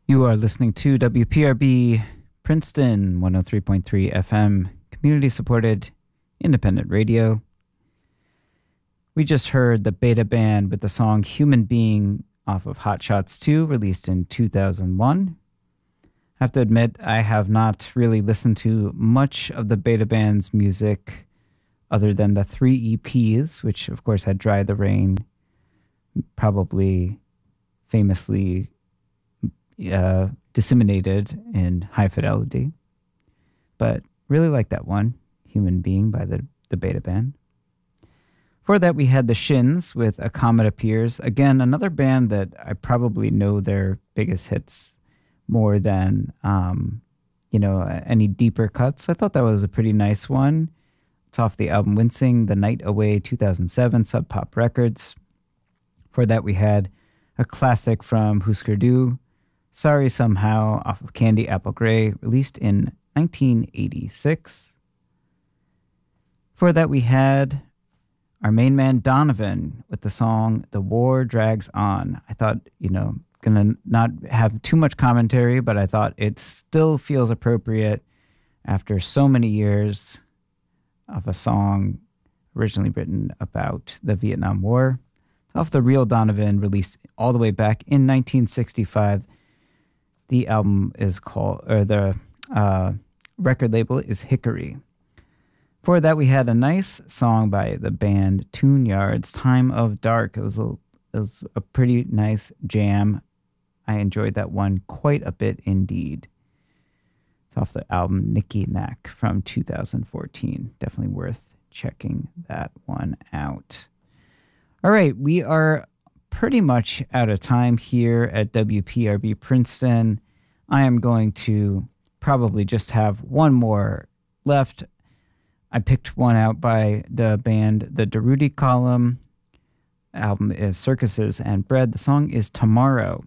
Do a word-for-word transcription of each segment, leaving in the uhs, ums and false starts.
You are listening to W P R B Princeton one oh three point three F M, community supported independent radio. We just heard the Beta Band with the song Human Being off of Hot Shots two, released in two thousand one. I have to admit, I have not really listened to much of the Beta Band's music other than the three E Ps, which of course had Dry the Rain, probably famously uh, disseminated in High Fidelity. But really like that one, Human Being by the, the Beta Band. For that, we had the Shins with A Comet Appears. Again, another band that I probably know their biggest hits more than, um, you know, any deeper cuts. I thought that was a pretty nice one. It's off the album Wincing, The Night Away, two thousand seven, Sub Pop Records. For that, we had a classic from Husker Du, Sorry Somehow, off of Candy Apple Grey, released in nineteen eighty-six. For that, we had our main man Donovan with the song The War Drags On. I thought, you know, gonna not have too much commentary, but I thought it still feels appropriate after so many years of a song originally written about the Vietnam War. Off the Real Donovan, released all the way back in nineteen sixty-five. The album is called, or the uh, record label is Hickory. For that, we had a nice song by the band Tune Yards, Time of Dark. It was a, it was a pretty nice jam. I enjoyed that one quite a bit indeed. It's off the album Nicky Knack from two thousand fourteen. Definitely worth checking that one out. All right, we are pretty much out of time here at W P R B Princeton. I am going to probably just have one more left. I picked one out by the band The Durruti Column. The album is Circuses and Bread. The song is Tomorrow.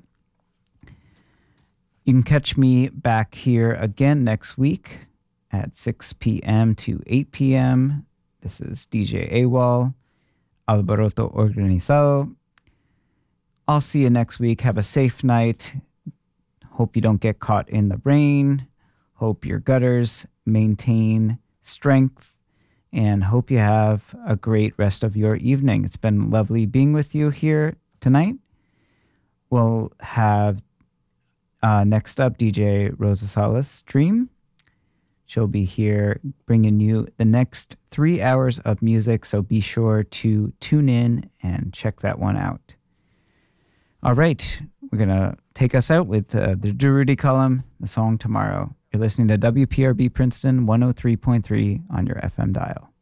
You can catch me back here again next week at six p.m. to eight p.m. This is D J AWOL, Alboroto Organizado. I'll see you next week. Have a safe night. Hope you don't get caught in the rain. Hope your gutters maintain strength. And hope you have a great rest of your evening. It's been lovely being with you here tonight. We'll have uh, next up D J Rosa Salas Dream. She'll be here bringing you the next three hours of music, so be sure to tune in and check that one out. All right, we're going to take us out with uh, the Durruti Column, the song Tomorrow. You're listening to W P R B Princeton one oh three point three on your F M dial.